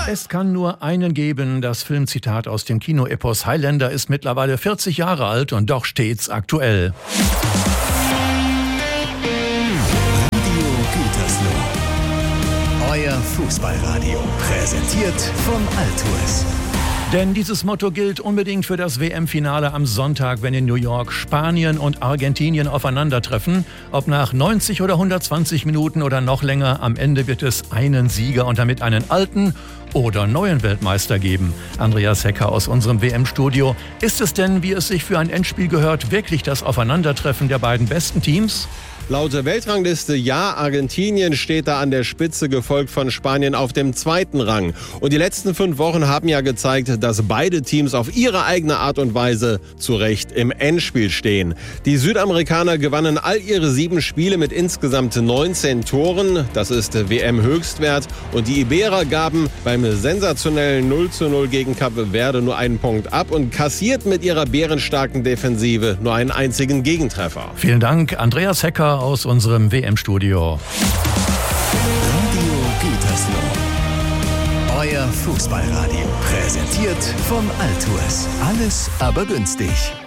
Es kann nur einen geben. Das Filmzitat aus dem Kinoepos Highlander ist mittlerweile 40 Jahre alt und doch stets aktuell. Radio Gütersloh. Euer Fußballradio. Präsentiert von Altours. Denn dieses Motto gilt unbedingt für das WM-Finale am Sonntag, wenn in New York Spanien und Argentinien aufeinandertreffen. Ob nach 90 oder 120 Minuten oder noch länger, am Ende wird es einen Sieger und damit einen alten oder neuen Weltmeister geben. Andreas Hecker aus unserem WM-Studio. Ist es denn, wie es sich für ein Endspiel gehört, wirklich das Aufeinandertreffen der beiden besten Teams? Laut der Weltrangliste ja, Argentinien steht da an der Spitze, gefolgt von Spanien auf dem zweiten Rang. Und die letzten 5 Wochen haben ja gezeigt, dass beide Teams auf ihre eigene Art und Weise zu Recht im Endspiel stehen. Die Südamerikaner gewannen all ihre 7 Spiele mit insgesamt 19 Toren. Das ist WM-Höchstwert. Und die Iberer gaben beim sensationellen 0:0 gegen Cape Verde nur einen Punkt ab und kassierten mit ihrer bärenstarken Defensive nur einen einzigen Gegentreffer. Vielen Dank, Andreas Hecker aus unserem WM-Studio. Radio Gütersloh. Euer Fußballradio. Präsentiert von Altours. Alles aber günstig.